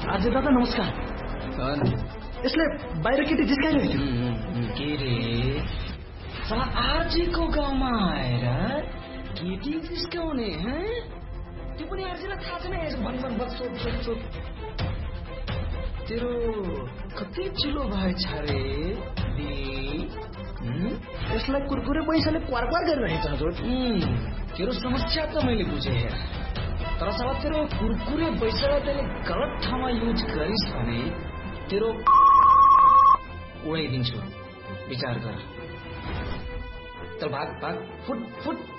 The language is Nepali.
आर्जे दादा नमस्कार। यसले बाहिर केटी जिस्काइरहेको थियो। के रे साला आर्जेको गाउँमा आएर केटी जिस्काउने त्यो पनि आर्जेलाई थाहा छैन। भन सोध तेरो कति चिलो भएछ रे दि? यसलाई कुरकुरे पैसाले क्वार गरिरहेछ हजुर। तेरो समस्या त मैले बुझेँ हेर, तर साला तेरो कुरकुरे पैसालाई तैँले गलत ठाउँमा युज गरिस् भने तेरो उडाइदिन्छु, विचार गर। चल भाग फुट